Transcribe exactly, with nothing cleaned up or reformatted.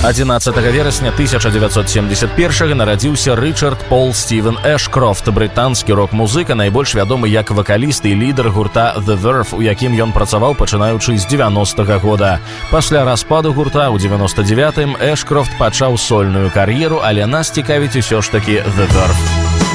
адзінаццатага верасня тысяча дзевяцьсот семьдесят першага нарадзіўся Рычард Пол Стівен Эшкрофт, брытанскі рок-музыка, найбольш вядомы як вакаліст і лідар гурта The Verve, у якім ён працаваў пачынаючы з дзевяностага года. Пасля распаду гурта ў дзевяноста дзевятым Эшкрофт пачаў сольную кар'еру, але нас цікавіць усё ж такі The Verve.